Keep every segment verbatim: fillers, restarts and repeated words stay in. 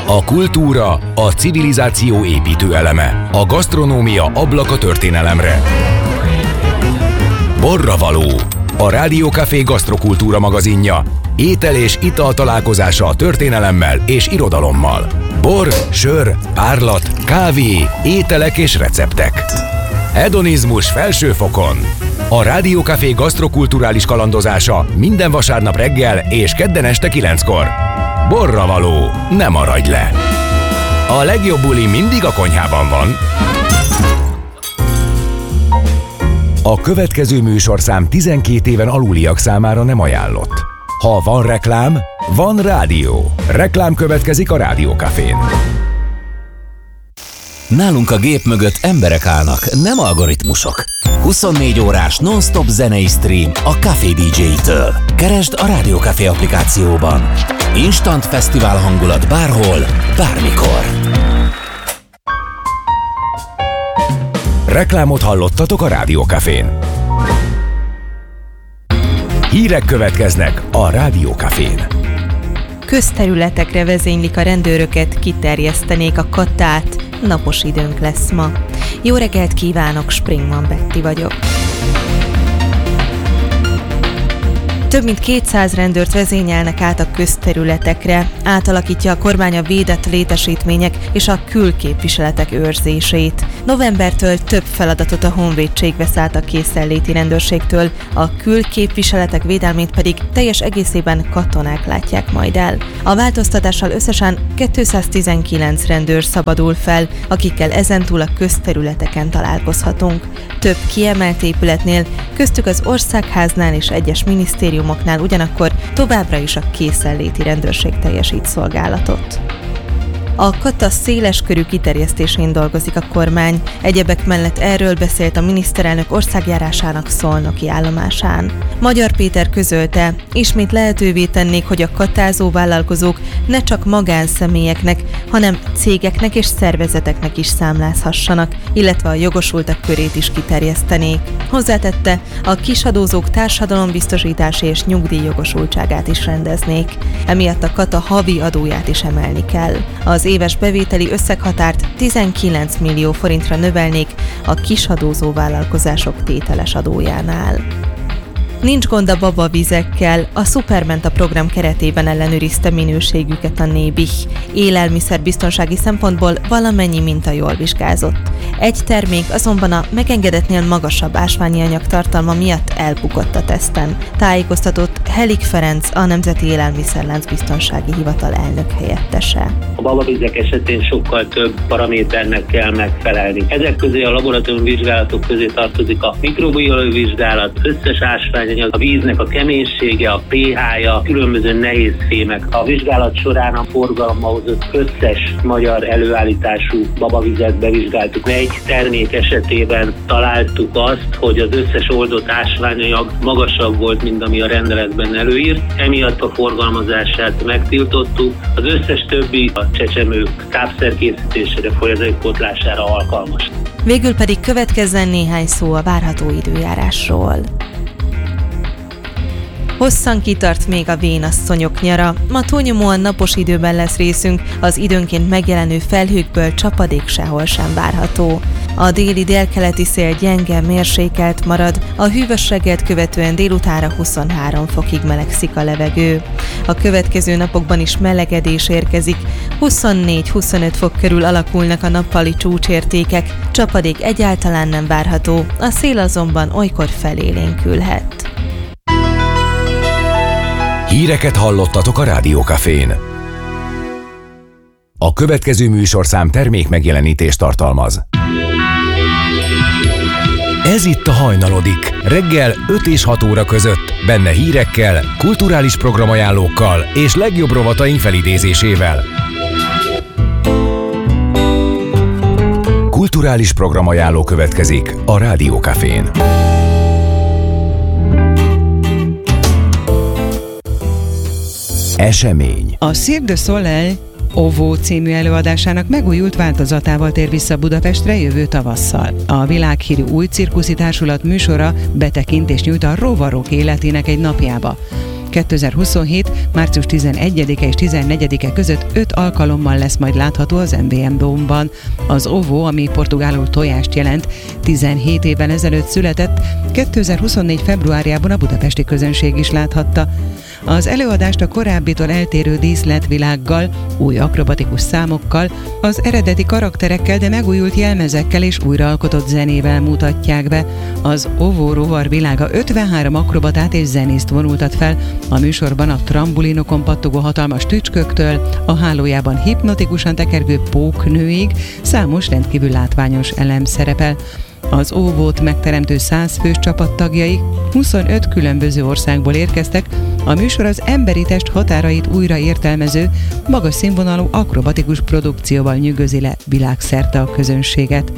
A kultúra, a civilizáció építő eleme. A gasztronómia ablaka történelemre. Borravaló, a Rádiókafé gasztrokultúra magazinja. Étel és ital találkozása a történelemmel és irodalommal. Bor, sör, párlat, kávé, ételek és receptek. Hedonizmus felső fokon. A Rádiókafé gasztrokulturális kalandozása minden vasárnap reggel és kedden este kilenckor. Borravaló, ne maradj le! A legjobb buli mindig a konyhában van. A következő műsorszám tizenkét éven aluliak számára nem ajánlott. Ha van reklám, van rádió. Reklám következik a Rádiókafén. Nálunk a gép mögött emberek állnak, nem algoritmusok. huszonnégy órás non-stop zenei stream a Café dé dzsé-től. Keresd a Rádiókafé applikációban. Instant fesztivál hangulat bárhol, bármikor. Reklámot hallottatok a Rádiókafén. Hírek következnek a Rádiókafén. Közterületekre vezénylik a rendőröket, kiterjesztenék a katát, napos időnk lesz ma. Jó reggelt kívánok, Springman Betty vagyok. Több mint kétszáz rendőrt vezényelnek át a közterületekre, átalakítja a kormány a védett létesítmények és a külképviseletek őrzését. Novembertől több feladatot a honvédség vesz át a készenléti rendőrségtől, a külképviseletek védelmét pedig teljes egészében katonák látják majd el. A változtatással összesen kétszáztizenkilenc rendőr szabadul fel, akikkel ezentúl a közterületeken találkozhatunk. Több kiemelt épületnél, köztük az Országháznál és egyes minisztériumoknál ugyanakkor továbbra is a készenléti rendőrség teljesít szolgálatot. A kata széleskörű kiterjesztésén dolgozik a kormány, egyebek mellett erről beszélt a miniszterelnök országjárásának szolnoki állomásán. Magyar Péter közölte, ismét lehetővé tennék, hogy a katázó vállalkozók ne csak magánszemélyeknek, hanem cégeknek és szervezeteknek is számlázhassanak, illetve a jogosultak körét is kiterjesztenék. Hozzátette, a kisadózók társadalombiztosítási és nyugdíjjogosultságát is rendeznék. Emiatt a kata havi adóját is emelni kell. Az éves bevételi összeghatárt tizenkilenc millió forintra növelnék a kisadózó vállalkozások tételes adójánál. Nincs gond a babavizekkel, a Supermenta program keretében ellenőrizte minőségüket a Nébih. Élelmiszerbiztonsági szempontból valamennyi minta jól vizsgázott. Egy termék azonban a megengedetnél magasabb ásványi anyag tartalma miatt elbukott a teszten. Tájékoztatott Helik Ferenc, a Nemzeti Élelmiszerláncbiztonsági Hivatal elnök helyettese. A babavizek esetén sokkal több paraméternek kell megfelelni. Ezek közé a laboratóriumi vizsgálatok közé tartozik a mikrobiológiai vizsgálat, összes ásványanyag, a víznek a keménysége, a pé há-ja, különböző nehéz fémek. A vizsgálat során a forgalomba hozott összes magyar előállítású babavizet bevizsgáltuk. Egy termék esetében találtuk azt, hogy az összes oldott ásványanyag magasabb volt, mint ami a rendeletben előírt. Emiatt a forgalmazását megtiltottuk. Az összes többi a csecsemők tápszerkészítésére, folyadékpótlására alkalmas. Végül pedig következzen néhány szó a várható időjárásról. Hosszan kitart még a vénasszonyok nyara. Ma túlnyomóan napos időben lesz részünk, az időnként megjelenő felhőkből csapadék sehol sem várható. A déli délkeleti szél gyenge, mérsékelt marad, a hűvös reggelt követően délutánra huszonhárom fokig melegszik a levegő. A következő napokban is melegedés érkezik, huszonnégy-huszonöt fok körül alakulnak a nappali csúcsértékek, csapadék egyáltalán nem várható, a szél azonban olykor felélénkülhet. Híreket hallottatok a Rádiókafén. A következő műsorszám termék megjelenítést tartalmaz. Ez itt a Hajnalodik, reggel öt és hat óra között, benne hírekkel, kulturális programajánlókkal és legjobb rovataink felidézésével. Kulturális programajánló következik a Rádiókafén. Esemény. A Cirque du Soleil Ovo című előadásának megújult változatával tér vissza Budapestre jövő tavasszal. A világhírű új cirkuszi társulat műsora betekintést nyújt a rovarok életének egy napjába. kétezer-huszonhét. március tizenegyedike és tizennegyedike között öt alkalommal lesz majd látható az em bé em Dome-ban. Az Ovo, ami portugálul tojást jelent, tizenhét évvel ezelőtt született, kétezer-huszonnégy. februárjában a budapesti közönség is láthatta. Az előadást a korábbitól eltérő díszletvilággal, új akrobatikus számokkal, az eredeti karakterekkel, de megújult jelmezekkel és újraalkotott zenével mutatják be. Az Ovo rovar világa ötvenhárom akrobatát és zenészt vonultat fel, a műsorban a trambulinokon pattogó hatalmas tücsköktől, a hálójában hipnotikusan tekergő póknőig számos rendkívül látványos elem szerepel. Az Óvót megteremtő száz fős csapattagjai huszonöt különböző országból érkeztek, a műsor az emberi test határait újra értelmező, magas színvonalú akrobatikus produkcióval nyűgözi le világszerte a közönséget.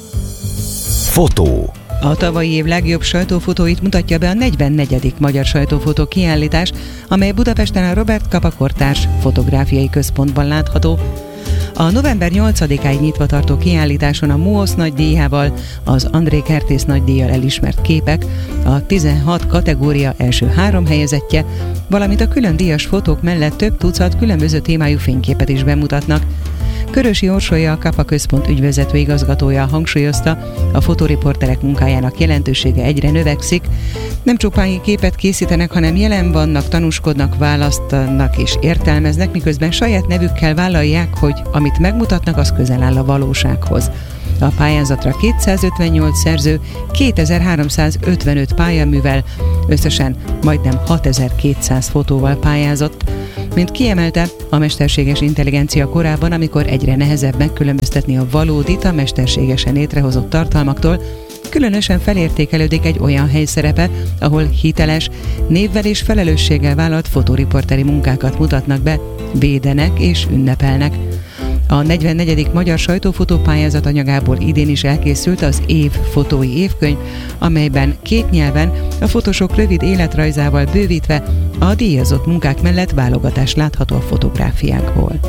Fotó. A tavalyi év legjobb sajtófotóit mutatja be a negyvennegyedik Magyar Sajtófotó kiállítás, amely Budapesten a Robert Capa Kortárs Fotográfiai Központban látható. A november nyolcadikáig nyitva tartó kiállításon a MUOSZ nagydíjával, az André Kertész nagydíjjal elismert képek, a tizenhat kategória első három helyezettje, valamint a külön díjas fotók mellett több tucat különböző témájú fényképet is bemutatnak. Körösi Orsolya, a Capa Központ ügyvezető igazgatója hangsúlyozta, a fotóriporterek munkájának jelentősége egyre növekszik. Nem csupán képet készítenek, hanem jelen vannak, tanúskodnak, választanak és értelmeznek, miközben saját nevükkel vállalják, hogy amit megmutatnak, az közel áll a valósághoz. A pályázatra kétszázötvennyolc szerző kétezer-háromszázötvenöt pályaművel, összesen majdnem hatezer-kétszáz fotóval pályázott. Mint kiemelte, a mesterséges intelligencia korában, amikor egyre nehezebb megkülönböztetni a valódit a mesterségesen létrehozott tartalmaktól, különösen felértékelődik egy olyan hely szerepe, ahol hiteles, névvel és felelősséggel vállalt fotóriporteri munkákat mutatnak be, védenek és ünnepelnek. A negyvennegyedik Magyar Sajtófotó pályázat anyagából idén is elkészült az év fotói évkönyv, amelyben két nyelven a fotósok rövid életrajzával bővítve a díjazott munkák mellett válogatás látható a fotográfiákból.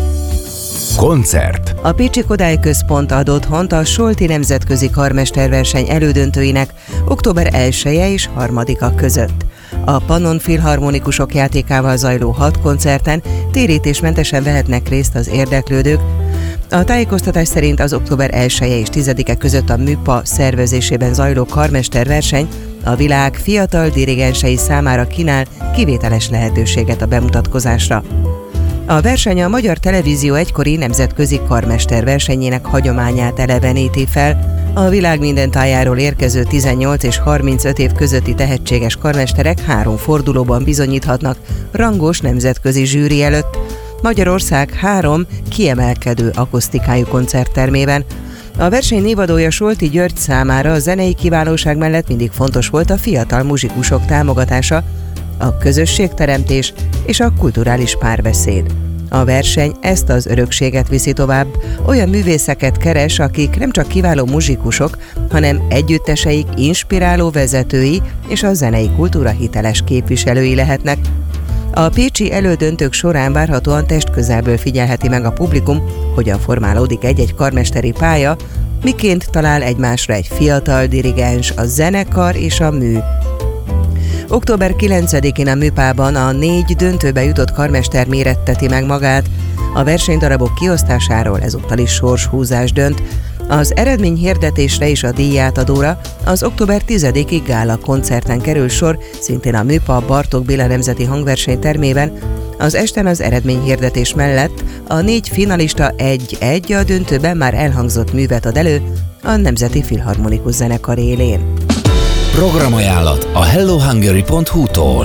Koncert. A Pécsi Kodály Központ ad otthont a Solti Nemzetközi Karmesterverseny elődöntőinek október elseje és harmadika között. A Pannon Filharmonikusok játékával zajló hat koncerten térítésmentesen vehetnek részt az érdeklődők. A tájékoztatás szerint az október elseje és tizedike között a MÜPA szervezésében zajló karmesterverseny a világ fiatal dirigensei számára kínál kivételes lehetőséget a bemutatkozásra. A verseny a Magyar Televízió egykori nemzetközi karmesterversenyének hagyományát eleveníti fel. A világ minden tájáról érkező tizennyolc és harmincöt év közötti tehetséges karmesterek három fordulóban bizonyíthatnak rangos nemzetközi zsűri előtt, Magyarország három kiemelkedő akusztikájú koncerttermében. A verseny névadója Solti György számára a zenei kiválóság mellett mindig fontos volt a fiatal muzsikusok támogatása, a közösségteremtés és a kulturális párbeszéd. A verseny ezt az örökséget viszi tovább, olyan művészeket keres, akik nem csak kiváló muzsikusok, hanem együtteseik inspiráló vezetői és a zenei kultúra hiteles képviselői lehetnek. A pécsi elődöntők során várhatóan testközelből figyelheti meg a publikum, hogyan formálódik egy-egy karmesteri pálya, miként talál egymásra egy fiatal dirigens, a zenekar és a mű. október kilencedikén a MÜPában a négy döntőbe jutott karmester méretteti meg magát. A versenydarabok kiosztásáról ezúttal is sorshúzás dönt. Az eredményhirdetésre és a díjátadóra az október tizedikéig gála koncerten kerül sor, szintén a MÜPA Bartók Béla Nemzeti Hangversenytermében. Az esten az eredményhirdetés mellett a négy finalista egy-egy a döntőben már elhangzott művet ad elő a Nemzeti Filharmonikus Zenekar élén. Programajánlat a hello hungary pont hu-tól.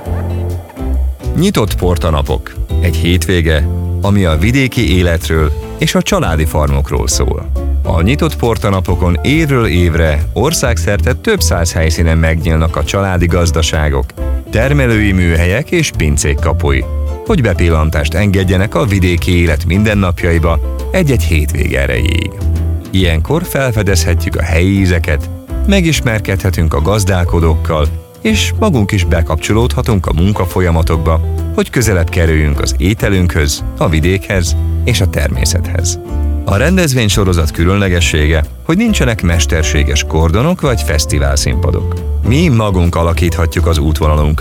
Nyitott portanapok. Egy hétvége, ami a vidéki életről és a családi farmokról szól. A nyitott portanapokon évről évre országszerte több száz helyszínen megnyílnak a családi gazdaságok, termelői műhelyek és pincék kapui, hogy bepillantást engedjenek a vidéki élet mindennapjaiba egy-egy hétvége erejéig. Ilyenkor felfedezhetjük a helyi ízeket, megismerkedhetünk a gazdálkodókkal, és magunk is bekapcsolódhatunk a munkafolyamatokba, hogy közelebb kerüljünk az ételünkhöz, a vidékhez és a természethez. A rendezvénysorozat különlegessége, hogy nincsenek mesterséges kordonok vagy fesztivál színpadok. Mi magunk alakíthatjuk az útvonalunkat,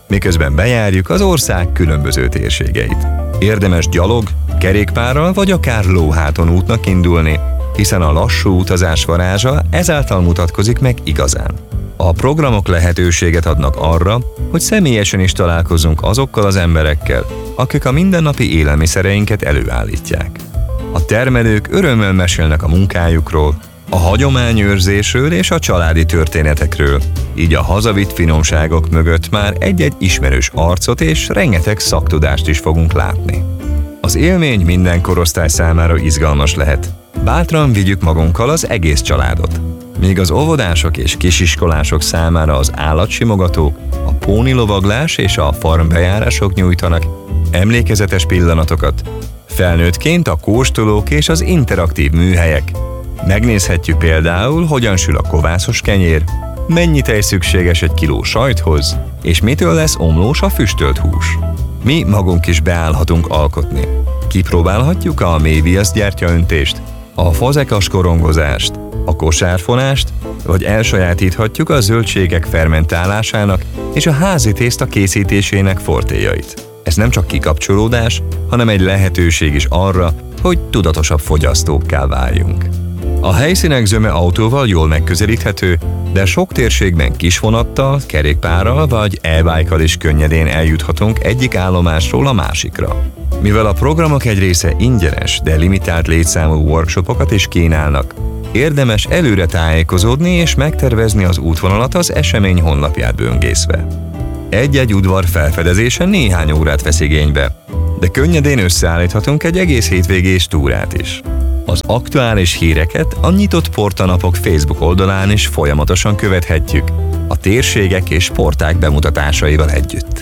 miközben bejárjuk az ország különböző térségeit. Érdemes gyalog, kerékpárral vagy akár lóháton útnak indulni, hiszen a lassú utazás varázsa ezáltal mutatkozik meg igazán. A programok lehetőséget adnak arra, hogy személyesen is találkozunk azokkal az emberekkel, akik a mindennapi élelmiszereinket előállítják. A termelők örömmel mesélnek a munkájukról, a hagyományőrzésről és a családi történetekről, így a hazavitt finomságok mögött már egy-egy ismerős arcot és rengeteg szaktudást is fogunk látni. Az élmény minden korosztály számára izgalmas lehet. Bátran vigyük magunkkal az egész családot. Míg az óvodások és kisiskolások számára az állatsimogatók, a pónilovaglás és a farmbejárások nyújtanak emlékezetes pillanatokat, felnőttként a kóstolók és az interaktív műhelyek. Megnézhetjük például, hogyan sül a kovászos kenyér, mennyi tej szükséges egy kiló sajthoz, és mitől lesz omlós a füstölt hús. Mi magunk is beállhatunk alkotni. Kipróbálhatjuk a mélyviasz gyertyaöntést, a fazekas korongozást, a kosárfonást, vagy elsajátíthatjuk a zöldségek fermentálásának és a házi tészta készítésének fortéjait. Ez nem csak kikapcsolódás, hanem egy lehetőség is arra, hogy tudatosabb fogyasztókká váljunk. A helyszínek zöme autóval jól megközelíthető, de sok térségben kisvonattal, kerékpárral vagy e-bike-kal is könnyedén eljuthatunk egyik állomásról a másikra. Mivel a programok egy része ingyenes, de limitált létszámú workshopokat is kínálnak, érdemes előre tájékozódni és megtervezni az útvonalat az esemény honlapját böngészve. Egy-egy udvar felfedezése néhány órát vesz igénybe, de könnyedén összeállíthatunk egy egész hétvégés túrát is. Az aktuális híreket a Nyitott Portanapok Facebook oldalán is folyamatosan követhetjük, a térségek és porták bemutatásaival együtt.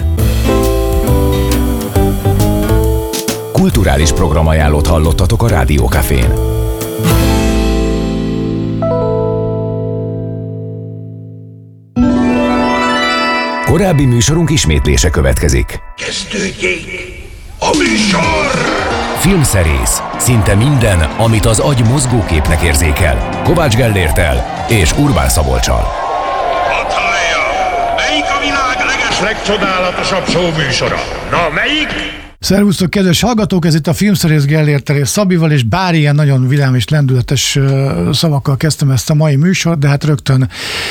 Kulturális programajánlót hallottatok a Rádió Cafén. Korábbi műsorunk ismétlése következik. Kezdődjék a műsor! Filmszerész. Szinte minden, amit az agy mozgóképnek érzékel. Kovács Gellérttel és Urbán Szabolccsal. Hadd hallja! Melyik a világ leges legcsodálatosabb show műsora? Na, melyik? Szervusztok, kedves hallgatók! Ez itt a Filmszerész Gellérttel és Szabival, és bár ilyen nagyon vidám és lendületes szavakkal kezdtem ezt a mai műsort, de hát rögtön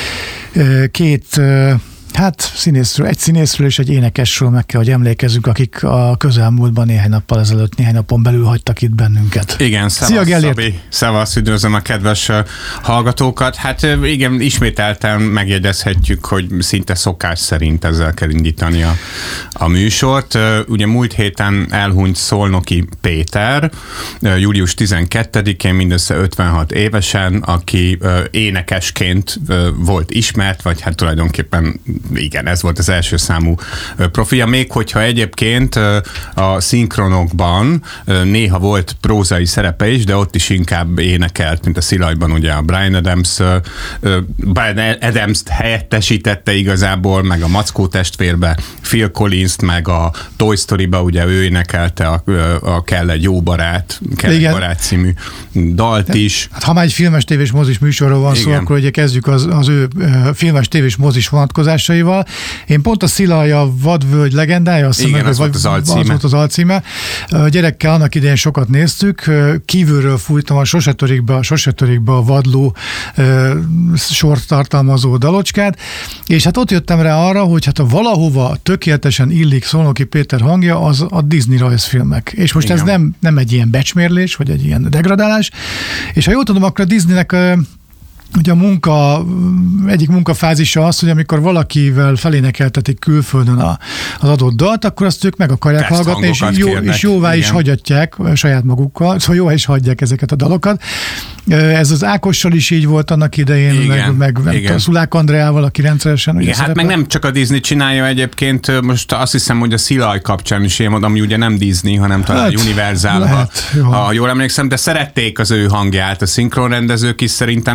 két... Hát színészről, egy színészről és egy énekesről meg kell, hogy emlékezzünk, akik a közelmúltban néhány nappal ezelőtt, néhány napon belül hagytak itt bennünket. Igen, szevasz Szabi, szevasz, üdvözlöm a kedves hallgatókat. Hát igen, ismételten megjegyezhetjük, hogy szinte szokás szerint ezzel kell indítani a, a műsort. Ugye múlt héten elhunyt Szolnoki Péter, július tizenkettedikén, mindössze ötvenhat évesen, aki énekesként volt ismert, vagy hát tulajdonképpen igen, ez volt az első számú profilja, még hogyha egyébként a szinkronokban néha volt prózai szerepe is, de ott is inkább énekelt, mint a Szilajban ugye a Bryan Adams, Bryan Adams-t helyettesítette igazából, meg a Mackó testvérbe Phil Collins-t, meg a Toy Story-ba ugye ő énekelte a, a Kell egy jó barát, Kell egy barát című dalt is. Hát, ha már egy filmes tévés mozis műsorról van szó, akkor ugye kezdjük az, az ő filmes tévés mozis vonatkozásaival. Én pont a Szilaj a Vadvölgy legendája, azt igen, meg, az, volt az, alcíme. az volt az alcíme. A gyerekkel annak idején sokat néztük, kívülről fújtam a Sose törik be, a Sose törik be a vadló e, sort tartalmazó dalocskát, és hát ott jöttem rá arra, hogy hát a valahova tökéletesen illik Szolnoki Péter hangja, az a Disney rajzfilmek. És most igen. Ez nem, nem egy ilyen becsmérlés, vagy egy ilyen degradálás, és ha jól tudom, akkor a Disneynek ugye a munka, egyik munkafázisa az, hogy amikor valakivel felénekeltetik külföldön a, az adott dalt, akkor azt ők meg akarják Test hallgatni, és, jó, és jóvá igen. is hagyatják saját magukkal, szóval jóvá is hagyják ezeket a dalokat. Ez az Ákossal is így volt annak idején, igen, meg, meg a Szulák Andreával, aki rendszeresen igen, hát meg nem csak a Disney csinálja egyébként, most azt hiszem, hogy a Szilaj kapcsán is én mondom, ami ugye nem Disney, hanem talán hát, Universal, lehet, ha, ha jól emlékszem, de szerették az ő hangját, a szinkronrendezők is szerintem, meg a megrendelők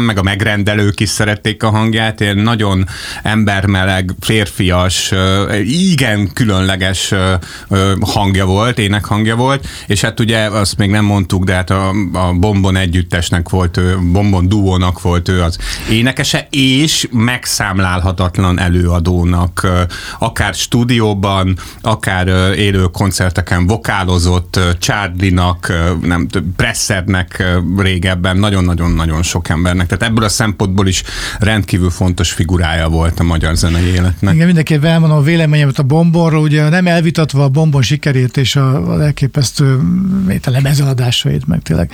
rendelők is szerették a hangját, ilyen nagyon embermeleg, férfias, igen különleges hangja volt, énekhangja volt, és hát ugye azt még nem mondtuk, de hát a, a Bombon együttesnek volt ő, Bombon duónak volt ő az énekese, és megszámlálhatatlan előadónak, akár stúdióban, akár élő koncerteken vokálozott, Charlie-nak, nem Pressernek régebben, nagyon-nagyon-nagyon sok embernek. Tehát ebből a szempontból is rendkívül fontos figurája volt a magyar zenei életnek. Igen, mindenképpen elmondom a véleményemet a Bombonról, ugye nem elvitatva a Bombon sikerét és a, a elképesztő lemezeladásait, meg tényleg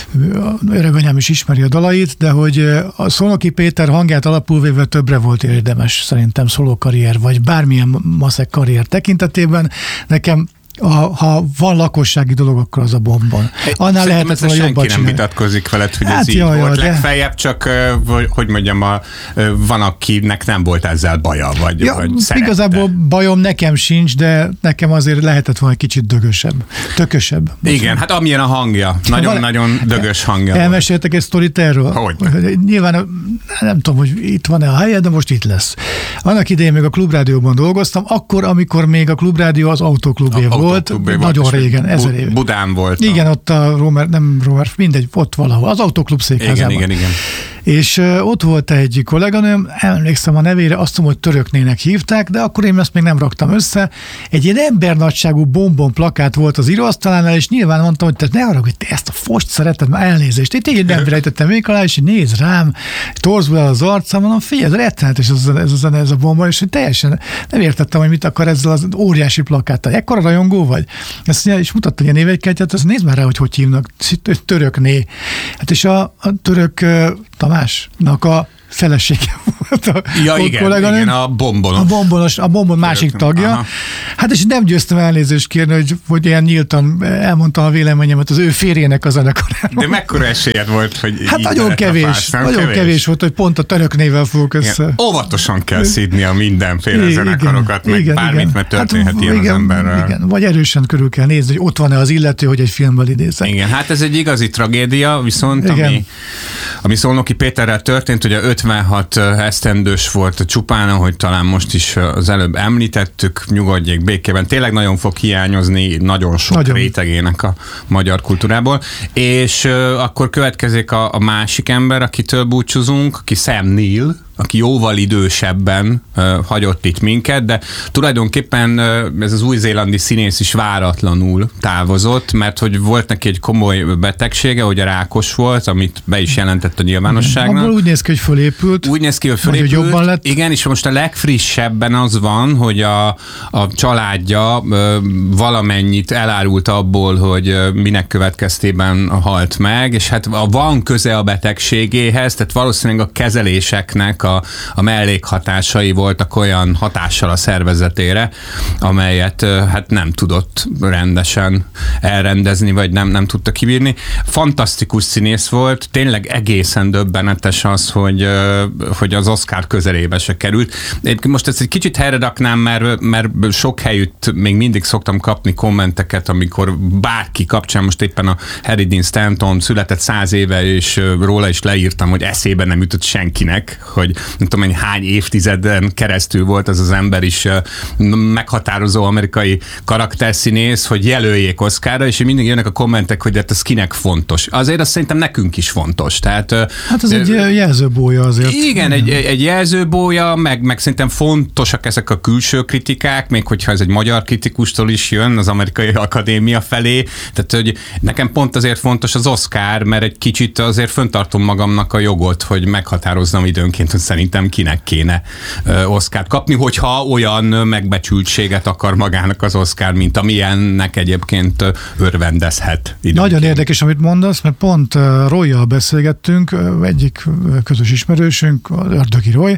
öreganyám is ismeri a dalait, de hogy a Szolnoki Péter hangját alapul véve többre volt érdemes szerintem szóló karrier, vagy bármilyen maszek karrier tekintetében. Nekem Ha, ha van lakossági dolog, akkor az a Bombon. Annál lehetett volna jobban csinálni. Senki nem vitatkozik veled, hogy hát ez így jaj, volt. De... Legfeljebb csak, hogy mondjam, a, van, akinek nem volt ezzel baja, vagy, ja, vagy szerette. Igazából bajom nekem sincs, de nekem azért lehetett volna egy kicsit dögösebb. Tökösebb. Bocsánat. Igen, hát amilyen a hangja. Nagyon-nagyon dögös hangja. Elmeséltek egy sztorit erről? Hogy? Nyilván nem tudom, hogy itt van-e a helye, de most itt lesz. Annak idején még a Klubrádióban dolgoztam, akkor, amikor még a Klubrádió az autóklubé volt. Volt, nagyon régen, ezer év. Budán volt. Igen, ott a Romer, nem Romer, mindegy, ott valahol, az autóklub székházában. Igen, igen, igen. És uh, ott volt egy kolléganőm, emlékszem a nevére, azt mondom, hogy Töröknének hívták, de akkor én ezt még nem raktam össze. Egy ilyen embernagyságú Bombon plakát volt az íróasztalánál, és nyilván mondtam, hogy te ne arra, hogy te ezt a fost szereted, már elnézést. Itt így nem rejtettem még alá, és néz rám, torzul el az arcam, mondom, figyelj, ez rettenetes ez a, ez, a, ez a bomba, és teljesen nem értettem, hogy mit akar ezzel az óriási plakáttal. Ekkora rajongó vagy? Ezt és mutatta ilyen névegykártyát, azt nézd már rá, hogy hogy hívnak, Törökné. Hát és a, a török Tamásnak a felesége volt a ja, igen, kolléganőm. Igen, a bombonos. A bombonos, a bombon másik tagja. Aha. Hát és nem győztem elnézést kérni, hogy, hogy ilyen nyíltan elmondtam a véleményemet az ő férjének a zenekaráról. De mekkora esélyed volt, hogy hát nagyon kevés, fász, nagyon kevés. kevés volt, hogy pont a Töröknével fogok össze. Igen, óvatosan kell szídni a mindenféle igen, zenekarokat, meg igen, bármit, igen. Mert történhet hát, ilyen igen, az emberrel. Igen, vagy erősen körül kell nézni, hogy ott van-e az illető, hogy egy filmből idézzek. Igen, hát ez egy igazi tragédia, viszont ami, ami Szolnoki Péterrel történt, ugye ötvenhat esztendős volt csupán, ahogy talán most is az előbb említettük, nyugodjék békében. Tényleg nagyon fog hiányozni nagyon sok nagyon. rétegének a magyar kultúrából. És uh, akkor következik a, a másik ember, akitől búcsúzunk, aki Sam Neill, aki jóval idősebben uh, hagyott itt minket, de tulajdonképpen uh, ez az új-zélandi színész is váratlanul távozott, mert hogy volt neki egy komoly betegsége, hogy a rákos volt, amit be is jelentett a nyilvánosságnak. Abból úgy néz ki, hogy fölépült. Úgy néz ki, hogy fölépült. Hogy jobban lett. Igen, és most a legfrissebben az van, hogy a, a családja uh, valamennyit elárult abból, hogy uh, minek következtében halt meg, és hát van köze a betegségéhez, tehát valószínűleg a kezeléseknek a A, a mellékhatásai voltak olyan hatással a szervezetére, amelyet hát nem tudott rendesen elrendezni, vagy nem, nem tudta kibírni. Fantasztikus színész volt, tényleg egészen döbbenetes az, hogy, hogy az Oscar közelébe se került. Most ezt egy kicsit helyre raknám, mert, mert sok helyütt még mindig szoktam kapni kommenteket, amikor bárki kapcsán, most éppen a Harry Dean Stanton született száz éve, és róla is leírtam, hogy eszébe nem jutott senkinek, hogy nem tudom, hogy hány évtizeden keresztül volt az az ember is meghatározó amerikai karakterszínész, hogy jelöljék Oscarra, és mindig jönnek a kommentek, hogy hát ez kinek fontos. Azért azt szerintem nekünk is fontos. Tehát, hát ez egy jelzőbója azért. Igen, egy, egy jelzőbója, meg, meg szerintem fontosak ezek a külső kritikák, még hogyha ez egy magyar kritikustól is jön az amerikai akadémia felé. Tehát, hogy nekem pont azért fontos az Oscar, mert egy kicsit azért föntartom magamnak a jogot, hogy meghatározzam időnként, hogy szerintem kinek kéne Oscart kapni, hogyha olyan megbecsültséget akar magának az Oscar, mint amilyennek egyébként örvendezhet. Időnként. Nagyon érdekes, amit mondasz, mert pont Roy-jal beszélgettünk, egyik közös ismerősünk, Ördögi Roy,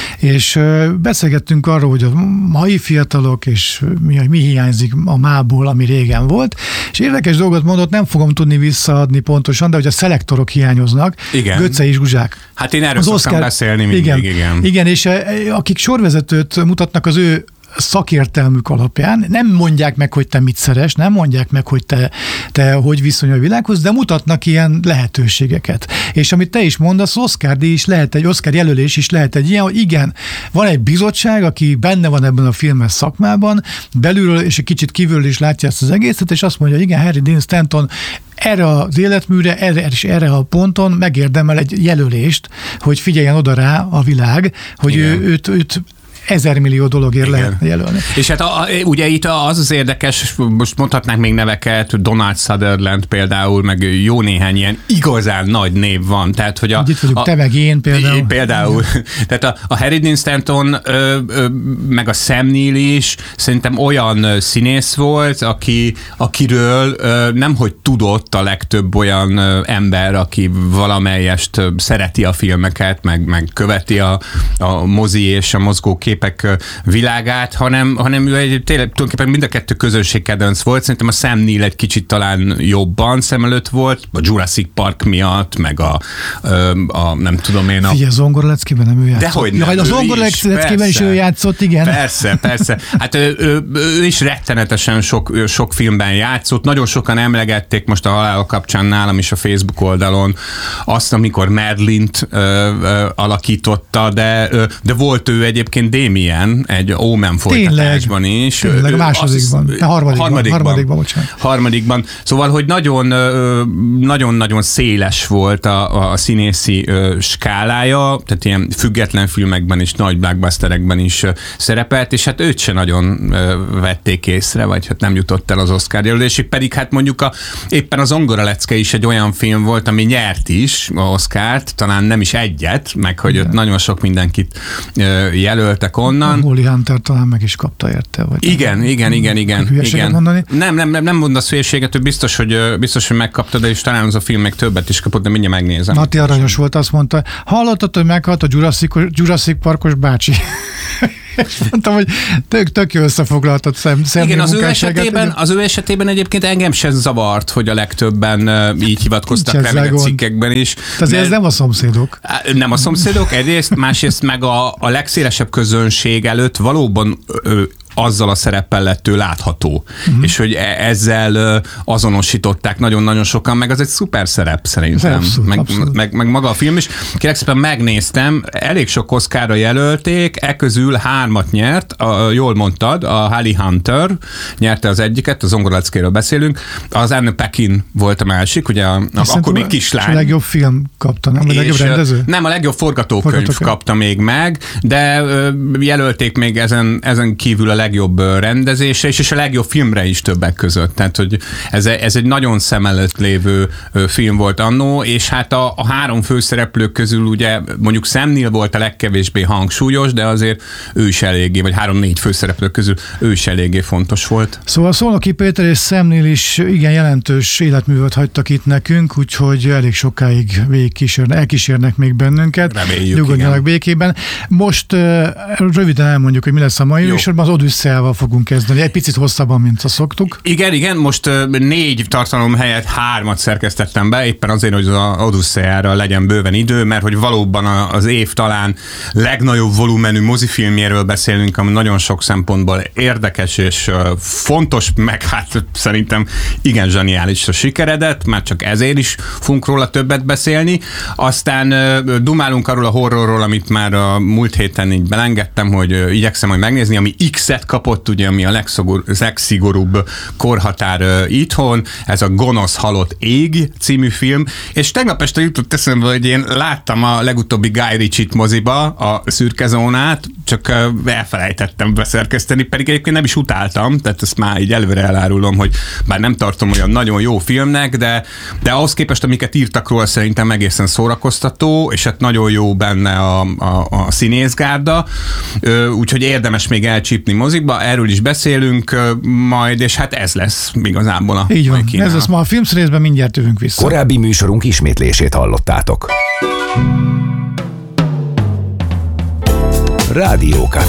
és beszélgettünk arról, hogy a mai fiatalok, és mi, mi hiányzik a mából, ami régen volt, és érdekes dolgot mondott, nem fogom tudni visszaadni pontosan, de hogy a szelektorok hiányoznak, igen. Götze és Zsuzsák. Hát én erről szoktam beszélni mindig, igen, igen. Igen, és akik sorvezetőt mutatnak az ő szakértelmük alapján, nem mondják meg, hogy te mit szeres, nem mondják meg, hogy te, te hogy viszonyul a világhoz, de mutatnak ilyen lehetőségeket. És amit te is mondasz, Oscar-díj is lehet egy, Oscar jelölés is lehet egy ilyen, hogy igen, van egy bizottság, aki benne van ebben a filmes szakmában, belülről és egy kicsit kívülről is látja ezt az egészet, és azt mondja, hogy igen, Harry Dean Stanton erre az életműre, erre és erre a ponton megérdemel egy jelölést, hogy figyeljen oda rá a világ, hogy ő, őt, őt ezer millió dologért lehet jelölni. És hát a, ugye itt az az érdekes, most mondhatnánk még neveket, Donald Sutherland például, meg jó néhány ilyen igazán nagy név van. Tehát, hogy a, itt vagyunk, a, te meg én például. Például. Tehát a, a Harry Dean Stanton ö, ö, meg a Sam Neill is szerintem olyan színész volt, aki, akiről ö, nemhogy tudott a legtöbb olyan ö, ember, aki valamelyest ö, szereti a filmeket, meg, meg követi a, a mozi és a mozgókép képek világát, hanem, hanem ő egy, tényleg tulajdonképpen mind a kettő közönségkedvenc volt. Szerintem a Sam Neill egy kicsit talán jobban szem előtt volt, a Jurassic Park miatt, meg a, a, a nem tudom én a... Figyelj, a Zongoraleckében nem ő játszott. Dehogy nem, ja, a Zongoraleckében is ő játszott, igen. Persze, persze. Hát ő, ő, ő is rettenetesen sok, sok filmben játszott. Nagyon sokan emlegették most a halál kapcsán nálam is a Facebook oldalon azt, amikor Merlint ö, ö, alakította, de, ö, de volt ő egyébként Damien egy Omen folytatásban is. Tényleg, a másodikban. A harmadikban. Harmadikban, harmadikban, bocsánat. Harmadikban. Szóval, hogy nagyon, nagyon-nagyon széles volt a, a színészi skálája, tehát ilyen független filmekben is, nagy blockbusterekben is szerepelt, és hát őt se nagyon vették észre, vagy hát nem jutott el az Oscar jelölésig, pedig hát mondjuk a, éppen az Zongoralecke is egy olyan film volt, ami nyert is a Oscart, talán nem is egyet, meg hogy ott nagyon sok mindenkit jelöltek onnan. A Holly Hunter talán meg is kapta érte. Vagy igen, nem, igen, igen, igen. igen. Mondani? Nem, nem, nem, nem mondasz hülyeséget, ő biztos, hogy, biztos, hogy megkapta, de és talán az a film még többet is kapott, de mindjárt megnézem. Nati aranyos volt, azt mondta, hallottad, hogy meghalt a Jurassic, Jurassic Parkos bácsi? Mondtam, hogy tök, tök jó összefoglaltad szem, igen, az ő, esetében, az ő esetében egyébként engem sem zavart, hogy a legtöbben uh, így hivatkoztak rá meg a cikkekben is. Tehát ez nem a szomszédok. Nem a szomszédok, egyrészt, másrészt meg a, a legszélesebb közönség előtt valóban ö, azzal a szereppel lett ő látható. Uh-huh. És hogy ezzel azonosították nagyon-nagyon sokan, meg az egy szuper szerep szerintem. Abszolút, meg, abszolút. Meg, meg maga a film is. Kérlek szépen megnéztem, elég sok Oscarra jelölték, e közül hármat nyert, a, jól mondtad, a Holly Hunter nyerte az egyiket, a Zongoraleckéről beszélünk, az Anne Paquin volt a másik, ugye a, a, akkor még kislány. És a legjobb film kapta, nem? A legjobb rendező? Nem, a legjobb forgatókönyv, forgatókönyv kapta még meg, de ö, jelölték még ezen, ezen kívül a legjobb rendezésre is, és a legjobb filmre is többek között. Tehát, hogy ez, ez egy nagyon szem előtt lévő film volt annó, és hát a, a három főszereplők közül ugye mondjuk Sam Neill volt a legkevésbé hangsúlyos, de azért ő is eléggé, vagy három-négy főszereplők közül ő is eléggé fontos volt. Szóval Szolnoki Péter és Sam Neill is igen jelentős életművet hagytak itt nekünk, úgyhogy elég sokáig végigkísérnek, elkísérnek még bennünket. Reméljük, nyugodjanak békében. Most uh, röviden elmondjuk, hogy mi lesz a mai műsorban, az Odüsszeával fogunk kezdeni. Egy picit hosszabban, mint a szoktuk. Igen, igen, most uh, négy tartalom helyett hármat szerkesztettem be, éppen azért, hogy az Odüsszeára legyen bőven idő, mert hogy valóban az év talán legnagyobb volumenű mozifilmjéről beszélünk, ami nagyon sok szempontból érdekes és uh, fontos, meg hát szerintem igen zseniális a sikeredet, már csak ezért is fogunk róla többet beszélni. Aztán uh, dumálunk arról a horrorról, amit már a múlt héten így belengedtem, hogy uh, igyekszem majd megnézni, ami X-et kapott, ugye, ami a legszigor, legszigorúbb korhatár uh, itthon, ez a Gonosz halott ég című film, és tegnap este jutott eszembe, hogy én láttam a legutóbbi Guy Ritchie-t moziba, a Szürke zónát, csak uh, elfelejtettem beszerkeszteni, pedig egyébként nem is utáltam, tehát ezt már így előre elárulom, hogy bár nem tartom olyan nagyon jó filmnek, de, de ahhoz képest, amiket írtak róla, szerintem egészen szórakoztató, és hát nagyon jó benne a, a, a színészgárda, úgyhogy érdemes még elcsípni mozikba, erről is beszélünk majd, és hát ez lesz igazából a Így van, ez lesz ma a filmszínészben, mindjárt jövünk vissza. Korábbi műsorunk ismétlését hallottátok. Rádió Café.